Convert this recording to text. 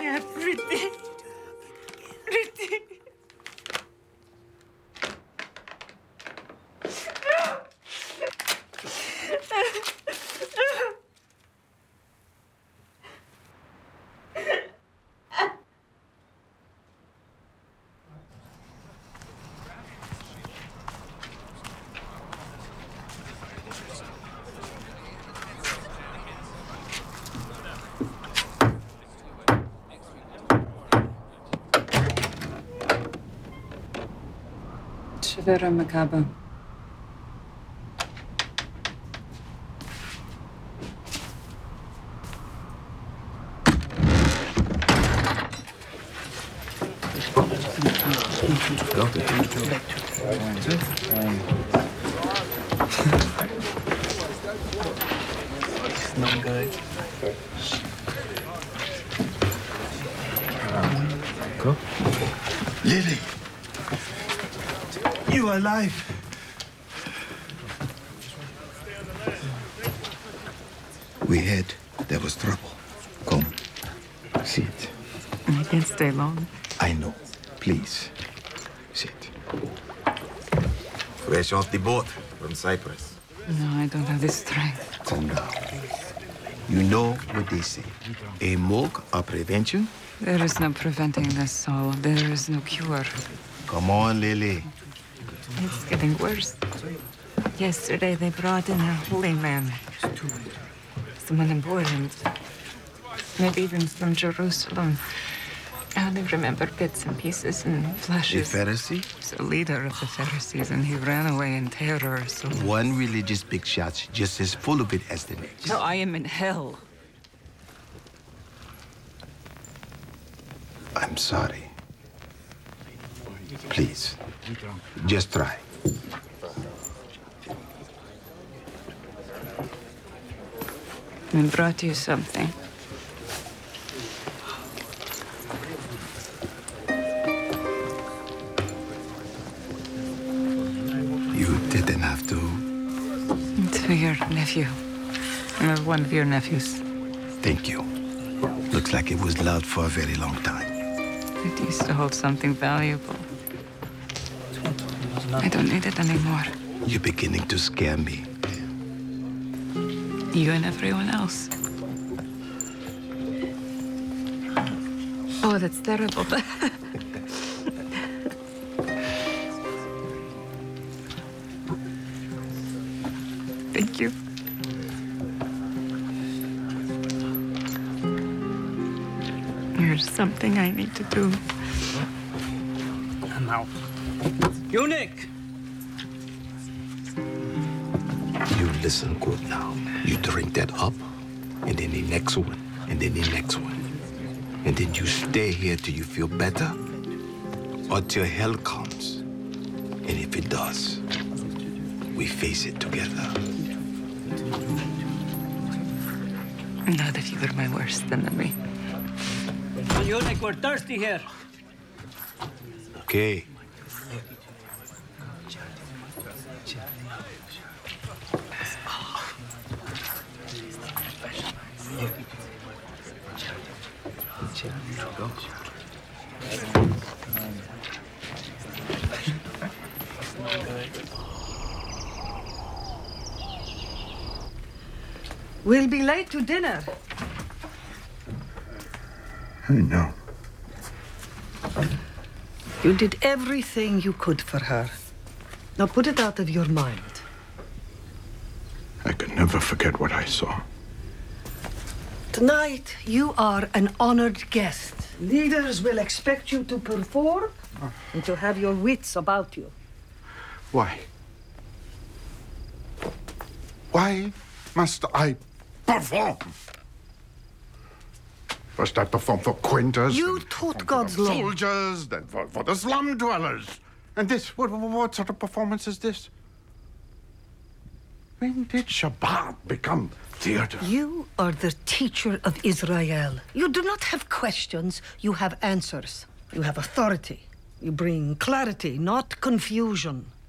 are pretty. Pretty. Vera Macabre. Not good. Go. Lily! You are alive! We heard there was trouble. Come, sit. I can't stay long. I know. Please, sit. Fresh off the boat from Cyprus. No, I don't have the strength. Calm down. You know what they say. A mock or prevention? There is no preventing this, Saul. There is no cure. Come on, Lily. It's getting worse. Yesterday they brought in a holy man. Someone important. Maybe even from Jerusalem. I only remember bits and pieces and A flashes. Pharisee? He's a leader of the Pharisees, and he ran away in terror, so... One religious big shot's just as full of it as the next. No, I am in hell. I'm sorry. Please, just try. I brought you something. You didn't have to. It's for your nephew. One of your nephews. Thank you. Looks like it was loved for a very long time. It used to hold something valuable. I don't need it anymore. You're beginning to scare me. You and everyone else. Oh, that's terrible. Thank you. There's something I need to do. I'm out. Eunuch! You listen good now. You drink that up, and then the next one, and then the next one. And then you stay here till you feel better, or till hell comes. And if it does, we face it together. Not if you were my worst enemy. Eunuch, we're thirsty here. Okay. Go. We'll be late to dinner. I know. You did everything you could for her. Now put it out of your mind. I could never forget what I saw. Tonight, you are an honored guest. Leaders will expect you to perform and to have your wits about you. Why? Why must I perform? First I performed for Quinters. You then taught for God's the law. soldiers, then for the slum dwellers. And this, what sort of performance is this? When did Shabbat become theater? You are the teacher of Israel. You do not have questions, you have answers. You have authority. You bring clarity, not confusion.